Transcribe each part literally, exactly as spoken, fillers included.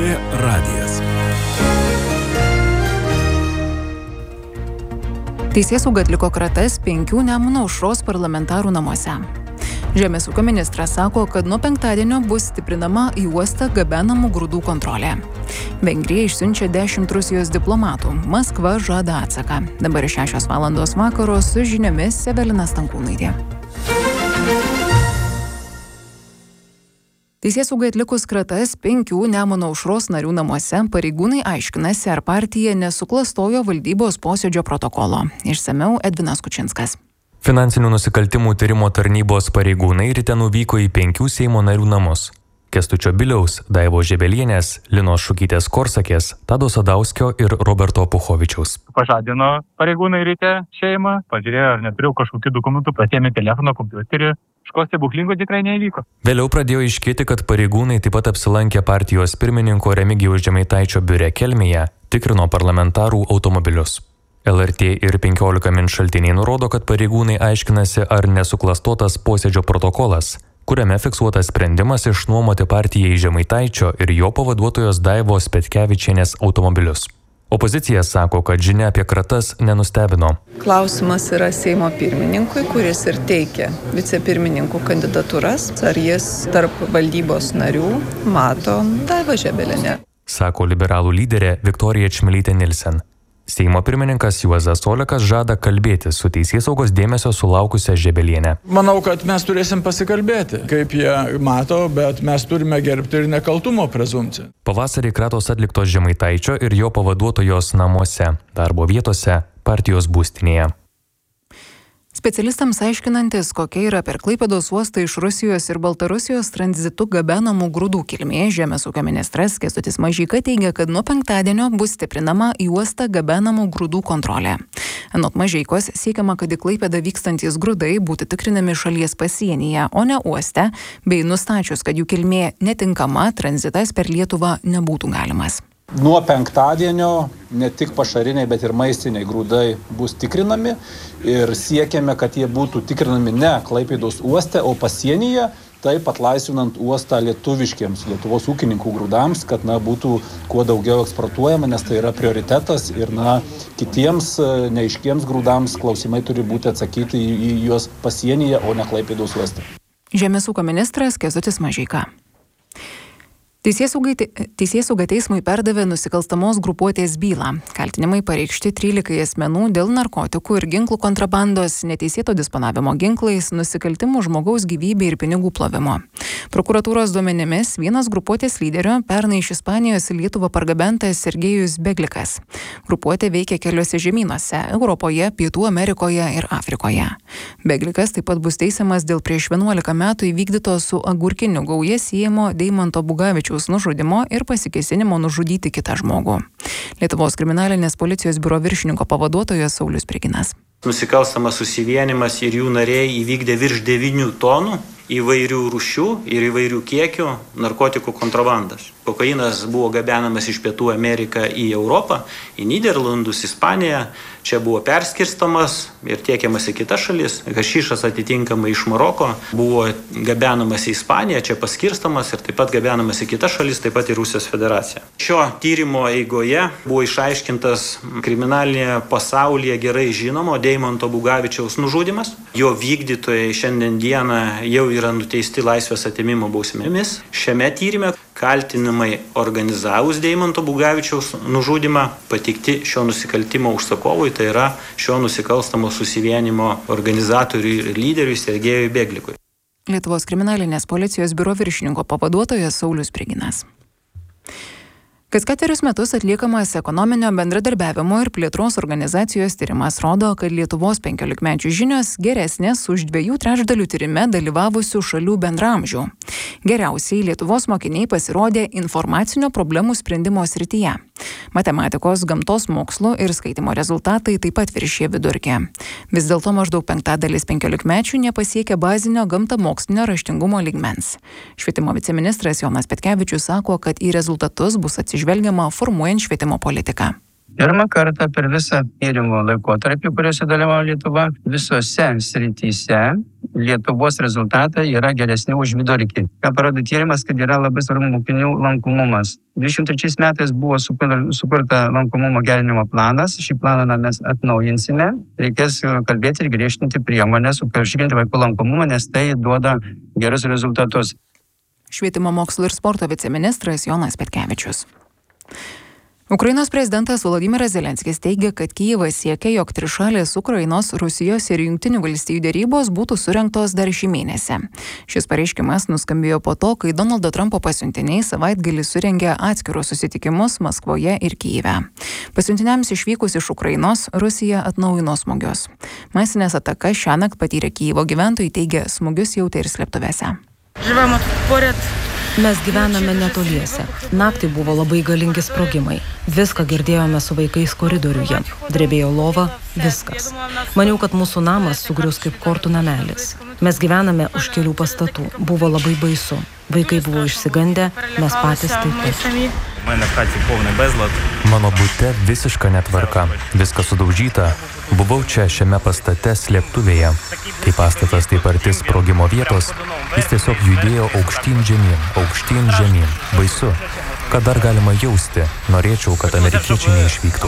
T radijas. Teisėsauga atliko kratas penkių Nemuno aušros parlamentarų namuose. Žemės ūkio ministras sako, kad nuo penktadienio bus stiprinama į uostą gabenamų grūdų kontrolė. Vengrija išsiunčia dešimt Rusijos diplomatų. Maskva žada atsaką. Dabar šešios valandos vakaro su žiniomis Evelina Stankūnaitė. Teisėsaugai atlikus kratas penkių Nemuno aušros narių namuose, pareigūnai aiškinasi, ar partija nesuklastojo valdybos posėdžio protokolo. Išsamiau Edvinas Kučinskas. Finansinių nusikaltimų tyrimo tarnybos pareigūnai ryte nuvyko į penkių Seimo narių namus. Kęstučio Biliaus, Daivos Žebelienės, Linos Šukytės Korsakės, Tado Sadauskio ir Roberto Puchovičiaus. Pažadino pareigūnai ryte šeimą, pažiūrėjo, ar neturėjau kažkokių dokumentų, pasiėmė telefoną, kompiuterį. Kažko stebuklingo tikrai neįvyko. Vėliau pradėjo aiškėti, kad pareigūnai taip pat apsilankė partijos pirmininko Remigijaus Žemaitaičio biure Kelmėje, tikrino parlamentarų automobilius. L R T ir penkiolika min šaltiniai nurodo, kad pareigūnai aiškinasi, ar nesuklastotas posėdžio protokolas, kuriame fiksuotas sprendimas išnuomoti partijai Žemaitaičio ir jo pavaduotojos Daivos Petkevičienės automobilius. Opozicija sako, kad žinia apie kratas nenustebino. Klausimas yra Seimo pirmininkui, kuris ir teikia vicepirmininkų kandidatūras, ar jis tarp valdybos narių mato Daivą Žebelienę. Sako liberalų lyderė Viktorija Čmilytė Nilsen. Seimo pirmininkas Juozas Olekas žada kalbėti su teisėsaugos dėmesio sulaukusią Žebelienę. Manau, kad mes turėsim pasikalbėti, kaip jie mato, bet mes turime gerbti ir nekaltumo prezumpciją. Pavasarį kratos atliktos Žemaitaičio ir jo pavaduotojos namuose, darbo vietose, partijos būstinėje. Specialistams aiškinantis, kokia yra per Klaipėdos uostą iš Rusijos ir Baltarusijos tranzitu gabenamų grūdų kilmė, Žemės ūkio ministras Kęstutis Mažeika teigia, kad nuo penktadienio bus stiprinama į uostą gabenamų grūdų kontrolė. Anot Mažeikos siekiama, kad į Klaipėdą vykstantys grūdai būtų tikrinami šalies pasienyje, o ne uoste, bei nustačius, kad jų kilmė netinkama, tranzitas per Lietuvą nebūtų galimas. Nuo penktadienio ne tik pašariniai, bet ir maistiniai grūdai bus tikrinami ir siekiame, kad jie būtų tikrinami ne Klaipėdos uoste, o pasienyje, taip atlaisvinant uostą lietuviškiems, Lietuvos ūkininkų grūdams, kad na, būtų kuo daugiau eksportuojama, nes tai yra prioritetas ir na, kitiems neaiškiems grūdams klausimai turi būti atsakyti į, į juos pasienyje, o ne Klaipėdos uoste. Žemės ūkio ministras Kęstutis Mažeika. Teisėsauga Teisėsauga teismui perdavė nusikalstamos grupuotės bylą. Kaltinimai pareikšti trylikai asmenų dėl narkotikų ir ginklų kontrabandos, neteisėto disponavimo ginklais, nusikaltimų žmogaus gyvybei ir pinigų plovimo. Prokuratūros duomenimis vienas grupuotės lyderio pernai iš Ispanijos į Lietuvą pargabentas Sergejus Beglikas. Grupuotė veikia keliose žemynuose – Europoje, Pietų Amerikoje ir Afrikoje. Beglikas taip pat bus teisiamas dėl prieš vienuolika metų įvykdyto su agurkiniu gauja siejamo Deimanto Bugavičiaus nužudimo ir pasikėsinimo nužudyti kitą žmogų. Lietuvos kriminalinės policijos biuro viršininko pavaduotojas Saulius Priginas. Nusikalstamas susivienimas ir jų nariai įvykdė virš devynių tonų įvairių rūšių ir įvairių kiekių narkotikų kontrabandas. Kokainas buvo gabenamas iš Pietų Ameriką į Europą, į Nyderlandus, Ispaniją. Čia buvo perskirstomas ir tiekiamas į kitas šalis. Hašišas atitinkamai iš Maroko buvo gabenamas į Ispaniją, čia paskirstomas ir taip pat gabenamas į kitas šalis, taip pat į Rusijos federaciją. Šio tyrimo eigoje buvo išaiškintas kriminalinėje pasaulyje gerai žinomo Deimanto Bugavičiaus nužudymas. Jo vykdytojai šiandien dieną jau yra nuteisti laisvės atėmimo bausmėmis. Šiame tyrime kaltinimai organizavus Deimanto Bugavičiaus nužudymą pateikti šio nusikaltimo užsakovui, tai yra šio nusikalstamo susivienimo organizatoriui ir lyderiui Sergejui Beglikui. Lietuvos kriminalinės policijos biuro viršininko pavaduotojas Saulius Priginas. Kas ketverius metus atliekamas ekonominio bendradarbiavimo ir plėtros organizacijos tyrimas rodo, kad Lietuvos penkiolikmečių žinios geresnės už dviejų trečdalių tyrime dalyvavusių šalių bendraamžių. Geriausiai Lietuvos mokiniai pasirodė informacinio problemų sprendimo srityje. Matematikos, gamtos mokslų ir skaitimo rezultatai taip pat viršė vidurkį. Vis dėlto maždaug penktadalis penkiolikmečių nepasiekė bazinio gamtamokslinio raštingumo lygmens. Švietimo viceministras Jonas Petkevičius sako, kad į rezultatus bus atsižvelgiama formuojant švietimo politiką. Pirmą kartą per visą tyrimo laikotarpį, kuriuose dalyvavo Lietuva, visose srityse Lietuvos rezultatai yra geresni už vidurkį. Ką parodo tyrimas, kad yra labai svarbu mokinių lankomumas. dvidešimt trečiais metais buvo sukurta lankomumo gerinimo planas. Šį planą mes atnaujinsime. Reikės kalbėti ir griežtinti priemonės, užtikrinti vaikų lankomumą, nes tai duoda gerus rezultatus. Švietimo mokslo ir sporto viceministras Jonas Petkevičius. Ukrainos prezidentas Volodymyras Zelenskis teigia, kad Kijevas siekia, jog trišalės Ukrainos, Rusijos ir Jungtinių valstijų dėrybos būtų surengtos dar šį mėnesį. Šis pareiškimas nuskambėjo po to, kai Donaldo Trumpo pasiuntiniai savaitgalį surengė atskirus susitikimus Maskvoje ir Kijeve. Pasiuntiniams išvykus iš Ukrainos, Rusija atnaujino smūgius. Masinės atakas šiąnakt patyrė Kijevo gyventojai, teigia, smūgius jautė ir slėptuvėse. Mes gyvename netoliese. Naktį buvo labai galingi sprogimai. Viską girdėjome su vaikais koridoriuje. Drebėjo lova, viskas. Maniau, kad mūsų namas sugrius kaip kortų namelis. Mes gyvename už kelių pastatų. Buvo labai baisu. Vaikai buvo išsigandę, mes patys taip pat. Mano bute visiška netvarka. Viskas sudaužyta. Buvau čia šiame pastate slėptuvėje. Kai pastatas taip arti sprogimo vietos, jis tiesiog judėjo aukštyn žemyn, aukštyn žemyn. Baisu. Ką dar galima jausti? Norėčiau, kad amerikiečiai neišvyktų.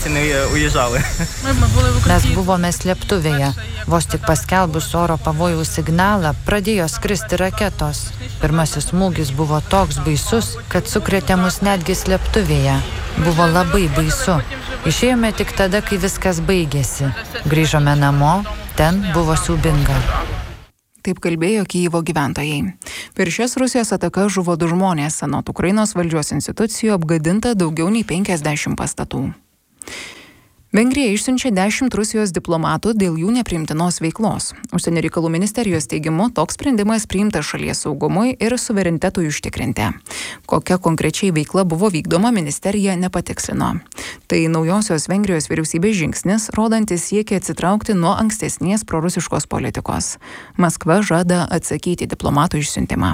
Mes buvome slėptuvėje. Vos tik paskelbus oro pavojaus signalą, pradėjo skristi raketos. Pirmasis smūgis buvo toks baisus, kad sukrėtė mus netgi slėptuvėje. Buvo labai baisu. Išėjome tik tada, kai viskas baigėsi. Grįžome namo, ten buvo siaubinga. Taip kalbėjo Kijevo gyventojai. Per šias Rusijos atakas žuvo du žmonės, anot Ukrainos valdžios institucijų apgadinta daugiau nei penkiasdešimt pastatų. Vengrija išsiunčia dešimt Rusijos diplomatų dėl jų nepriimtinos veiklos. Užsienio reikalų ministerijos teigimu, toks sprendimas priimtas šalies saugumui ir suverenitetui užtikrinti. Kokia konkrečiai veikla buvo vykdoma, ministerija nepatikslino. Tai naujosios Vengrijos vyriausybės žingsnis, rodantis siekį atsitraukti nuo ankstesnės prorusiškos politikos. Maskva žada atsakyti diplomatų išsiuntimą.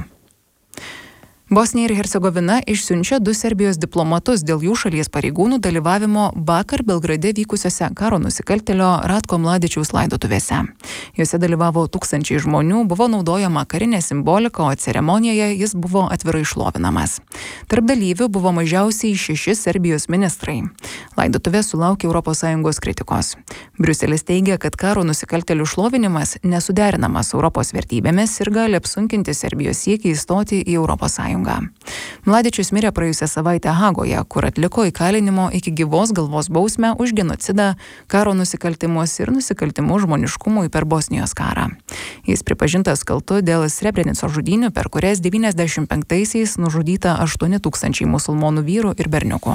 Bosnija ir Hercegovina išsiunčia du Serbijos diplomatus dėl jų šalies pareigūnų dalyvavimo vakar Belgrade vykusiose karo nusikaltėlio Ratko Mladičiaus laidotuvėse. Jose dalyvavo tūkstančiai žmonių, buvo naudojama karinė simbolika, o ceremonijoje jis buvo atvirai šlovinamas. Tarp dalyvių buvo mažiausiai šeši Serbijos ministrai. Laidotuvė sulaukė Europos Sąjungos kritikos. Briuselis teigia, kad karo nusikaltėlių šlovinimas nesuderinamas Europos vertybėmis ir gali apsunkinti Serbijos siekį įstoti į Europos Sąjungą. Mladičius mirė praėjusią savaitę Hagoje, kur atliko įkalinimo iki gyvos galvos bausmę už genocidą, karo nusikaltimus ir nusikaltimus žmoniškumui per Bosnijos karą. Jis pripažintas kaltu dėl Srebrenicos žudynių, per kurias devyniasdešimt penktaisiais nužudyta aštuoni tūkstančiai musulmonų vyrų ir berniukų.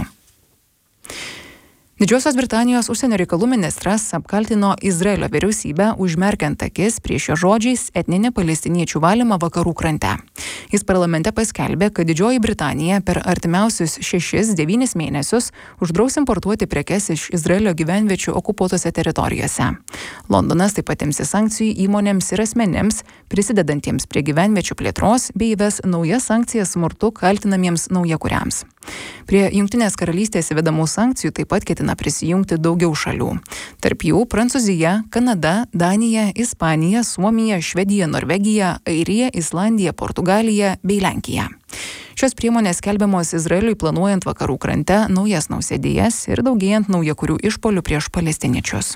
Didžiosios Britanijos užsienio reikalų ministras apkaltino Izraelio vyriausybę užmerkiant akis prieš jo žodžiais etninį palestiniečių valymą vakarų krante. Jis parlamente paskelbė, kad Didžioji Britanija per artimiausius šešis devynis mėnesius uždraus importuoti prekes iš Izraelio gyvenviečių okupuotose teritorijose. Londonas taip pat imsis sankcijų įmonėms ir asmenėms, prisidedantiems prie gyvenviečių plėtros, bei įves naujas sankcijas smurtu kaltinamiems naujakuriams. Prie Jungtinės karalystės įvedamų sankcijų taip pat ketina prisijungti daugiau šalių. Tarp jų Prancūzija, Kanada, Danija, Ispanija, Suomija, Švedija, Norvegija, Airija, Islandija, Portugalija bei Lenkija. Šios priemonės skelbiamos Izraeliui planuojant vakarų krante naujas nausėdijas ir daugėjant naujakurių išpolių prieš palestiniečius.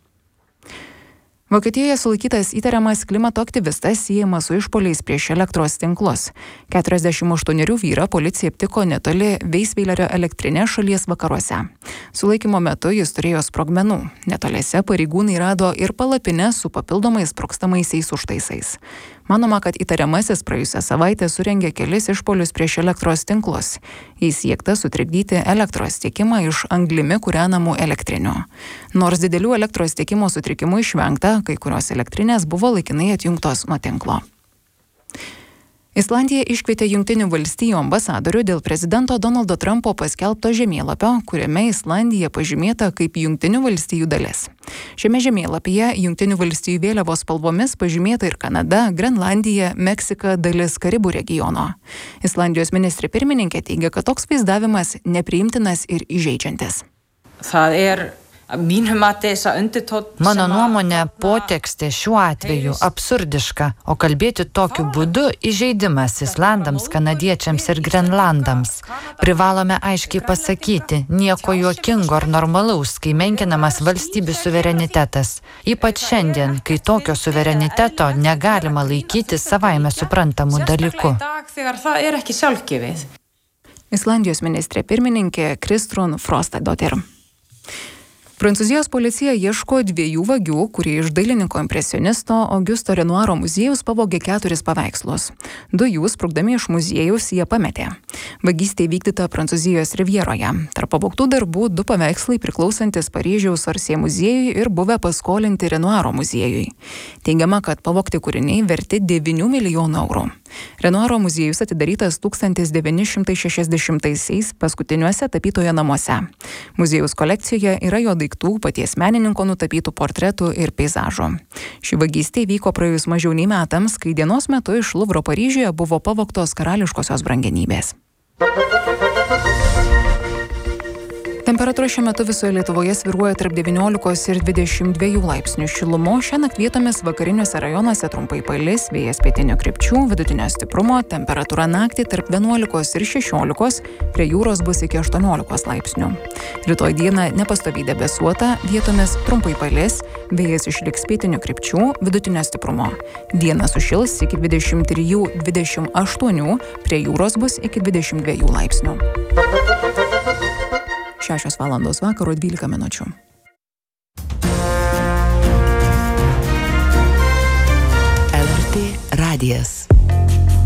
Vokietijoje sulaikytas įtariamas klimato aktyvistas siejamas su išpoliais prieš elektros tinklus. keturiasdešimt aštuonerių vyrą policija aptiko netoli Veisveilerio elektrinės šalies vakaruose. Sulaikymo metu jis turėjo sprogmenų. Netoliese pareigūnai rado ir palapinę su papildomais sprogstamaisiais užtaisais. Manoma, kad įtariamasis praėjusią savaitę surengė kelis išpolius prieš elektros tinklus. Jais siekta sutrikdyti elektros tiekimą iš anglimi kūrenamų elektrinių. Nors didelių elektros tiekimo sutrikimų išvengta, kai kurios elektrinės buvo laikinai atjungtos nuo tinklo. Islandija iškvietė Jungtinių valstijų ambasadorių dėl prezidento Donaldo Trumpo paskelbto žemėlapio, kuriame Islandija pažymėta kaip Jungtinių valstijų dalis. Šiame žemėlapyje Jungtinių valstijų vėliavos spalvomis pažymėta ir Kanada, Grenlandija, Meksika, dalis Karibų regiono. Islandijos ministrė pirmininkė teigia, kad toks vaizdavimas nepriimtinas ir įžeidžiantis. Það er Mano nuomonė, potekstė šiuo atveju absurdiška, o kalbėti tokiu būdu įžeidimas Islandams, kanadiečiams ir Grenlandams. Privalome aiškiai pasakyti, nieko juokingo ar normalaus, kai menkinamas valstybių suverenitetas. Ypač šiandien, kai tokio suvereniteto negalima laikyti savaime suprantamų dalykų. Islandijos ministrė pirmininkė Kristrún Frostadóttir. Prancūzijos policija ieško dviejų vagių, kurie iš dailininko impresionisto Augusto Renoiro muziejaus pavogė keturis paveikslus. Du jų sprukdami iš muziejaus jie pametė. Vagystė įvykdyta Prancūzijos rivjeroje. Tarp pavogtų darbų du paveikslai priklausantis Paryžiaus Orsė muziejui ir buvę paskolinti Renoiro muziejui. Teigiama, kad pavogti kūriniai verti devynių milijonų eurų. Renoiro muziejus atidarytas tūkstantis devyni šimtai šešiasdešimtaisiais paskutiniuose tapytojo namuose. Muziejaus kolekcijoje yra jo daiktų, paties menininko nutapytų portretų ir peizažų. Ši vagystė vyko praėjus mažiau nei metams, kai dienos metu iš Luvro Paryžiuje buvo pavogtos karališkosios brangenybės. Temperatūra šiuo metu visoje Lietuvoje svyruoja tarp devyniolikos ir dvidešimt dviejų laipsnių šilumos. Šiąnakt vietomis vakariniuose rajonuose trumpai palis, vėjas pietinių krypčių, vidutinio stiprumo, temperatūra naktį tarp vienuolikos ir šešiolikos, prie jūros bus iki aštuoniolikos laipsnių. Rytoj dieną nepastoviai debesuota, vietomis trumpai palis, vėjas išliks pietinių krypčių, vidutinio stiprumo. Dieną sušils iki dvidešimt trijų dvidešimt aštuonių, prie jūros bus iki dvidešimt dviejų laipsnių. Šešios valandos vakaro dvylika minučių. L R T radijas.